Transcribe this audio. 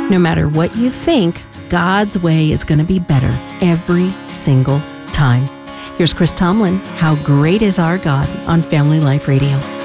No matter what you think, God's way is going to be better every single time. Here's Chris Tomlin, How Great Is Our God on Family Life Radio.